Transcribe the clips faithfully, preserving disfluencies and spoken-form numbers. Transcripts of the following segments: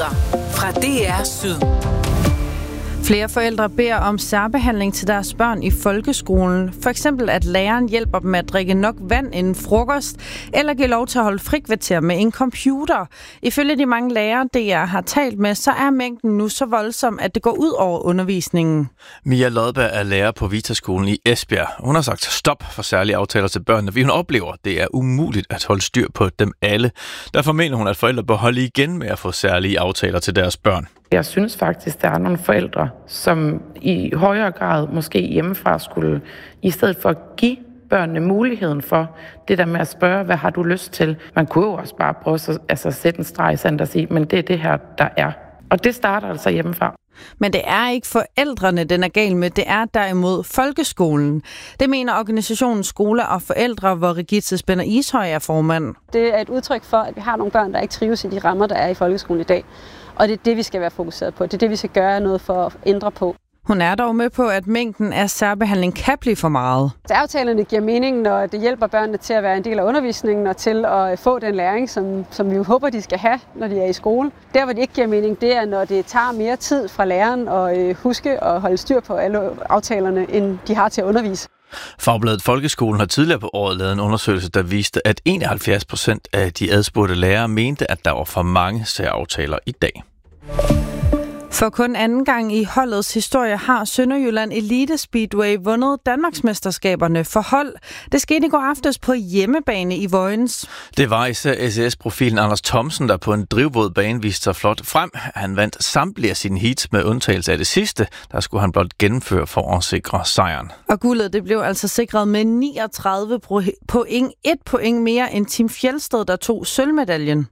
Nyheder fra D R Syd. Flere forældre beder om særbehandling til deres børn i folkeskolen. For eksempel at læreren hjælper dem med at drikke nok vand inden frokost, eller giver lov til at holde frikvarter med en computer. Ifølge de mange lærere, D R har talt med, så er mængden nu så voldsom, at det går ud over undervisningen. Mia Lodberg er lærer på Vitaskolen i Esbjerg. Hun har sagt stop for særlige aftaler til børnene, fordi hun oplever, at det er umuligt at holde styr på dem alle. Derfor mener hun, at forældre bør holde igen med at få særlige aftaler til deres børn. Jeg synes faktisk, der er nogle forældre, som i højere grad måske hjemmefra skulle, i stedet for at give børnene muligheden for det der med at spørge, hvad har du lyst til? Man kunne jo også bare prøve at altså, sætte en streg i sandet og sige, men det er det her, der er. Og det starter altså hjemmefra. Men det er ikke forældrene, den er gal med. Det er derimod folkeskolen. Det mener organisationen Skole og Forældre, hvor Regitze Spænder Ishøj er formand. Det er et udtryk for, at vi har nogle børn, der ikke trives i de rammer, der er i folkeskolen i dag. Og det er det, vi skal være fokuseret på. Det er det, vi skal gøre noget for at ændre på. Hun er dog med på, at mængden af særbehandling kan blive for meget. Aftalerne giver mening, når det hjælper børnene til at være en del af undervisningen og til at få den læring, som, som vi håber, de skal have, når de er i skole. Der, hvor det ikke giver mening, det er, når det tager mere tid fra læreren at huske at holde styr på alle aftalerne, end de har til at undervise. Fagbladet Folkeskolen har tidligere på året lavet en undersøgelse, der viste, at enoghalvfjerds procent af de adspurgte lærere mente, at der var for mange særaftaler i dag. For kun anden gang i holdets historie har Sønderjylland Elite Speedway vundet Danmarksmesterskaberne for hold. Det skete i går aftes på hjemmebane i Vojens. Det var især S S profilen Anders Thomsen, der på en drivvåd bane viste sig flot frem. Han vandt samtlige af sine heats med undtagelse af det sidste. Der skulle han blot gennemføre for at sikre sejren. Og guldet det blev altså sikret med niogtredive point. Et point mere end Tim Fjelsted, der tog sølvmedaljen.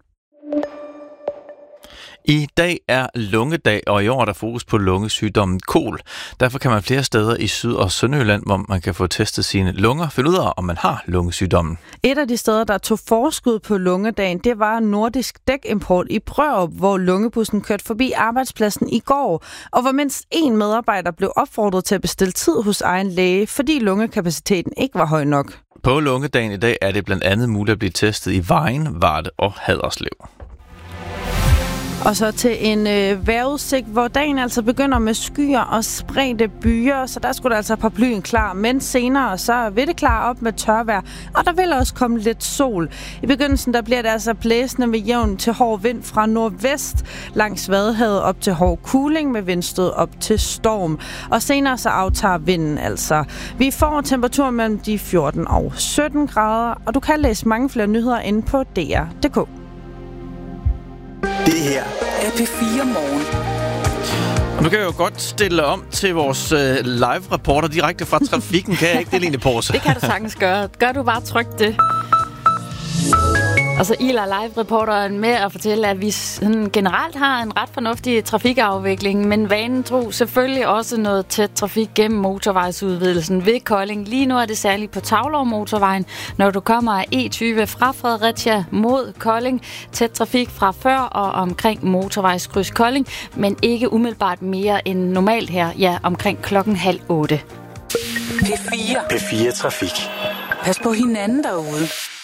I dag er lungedag, og i år er der fokus på lungesygdommen kol. Derfor kan man flere steder i Syd- og Sønderjylland, hvor man kan få testet sine lunger, finde ud af, om man har lungesygdommen. Et af de steder, der tog forskud på lungedagen, det var Nordisk Dækimport i Brørup, hvor lungebussen kørte forbi arbejdspladsen i går, og hvor mindst én medarbejder blev opfordret til at bestille tid hos egen læge, fordi lungekapaciteten ikke var høj nok. På lungedagen i dag er det blandt andet muligt at blive testet i Vejen, Varde og Haderslev. Og så til en øh, vejrudsigt, hvor dagen altså begynder med skyer og spredte byer, så der skulle der altså paraplyen klar. Men senere så vil det klare op med tørvejr, og der vil også komme lidt sol. I begyndelsen der bliver det altså blæsende med jævn til hård vind fra nordvest langs Vadehavet op til hård kuling med vindstød op til storm. Og senere så aftager vinden altså. Vi får temperatur mellem de fjorten og sytten grader, og du kan læse mange flere nyheder inde på D R punktum d k. Det her er P fire Morgen. Og nu kan jeg jo godt stille om til vores øh, live-reporter direkte fra trafikken. Kan jeg ikke det, Line Porse? Det kan du sagtens gøre. Gør du bare trygt det. Og så iler live-reporteren med at fortælle, at vi sådan generelt har en ret fornuftig trafikafvikling, men vanen tro selvfølgelig også noget tæt trafik gennem motorvejsudvidelsen ved Kolding. Lige nu er det særligt på Taulov motorvejen, når du kommer af E tyve fra Fredericia mod Kolding. Tæt trafik fra før og omkring motorvejskryds Kolding, men ikke umiddelbart mere end normalt her, ja, omkring klokken halv otte. P fire. P fire Trafik. Pas på hinanden derude.